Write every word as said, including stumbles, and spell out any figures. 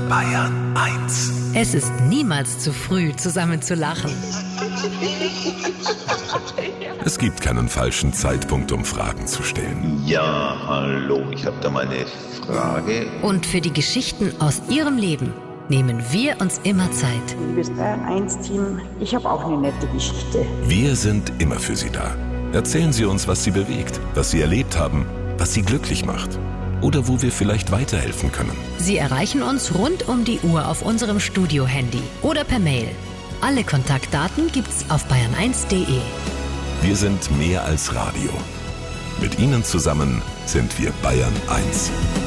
Bayern eins. Es ist niemals zu früh, zusammen zu lachen. Es gibt keinen falschen Zeitpunkt, um Fragen zu stellen. Ja, hallo, ich habe da mal eine Frage. Und für die Geschichten aus Ihrem Leben nehmen wir uns immer Zeit. Liebes Bayern eins Team, ich habe auch eine nette Geschichte. Wir sind immer für Sie da. Erzählen Sie uns, was Sie bewegt, was Sie erlebt haben, was Sie glücklich macht. Oder wo wir vielleicht weiterhelfen können. Sie erreichen uns rund um die Uhr auf unserem Studio-Handy oder per Mail. Alle Kontaktdaten gibt's auf bayern eins punkt de. Wir sind mehr als Radio. Mit Ihnen zusammen sind wir Bayern eins.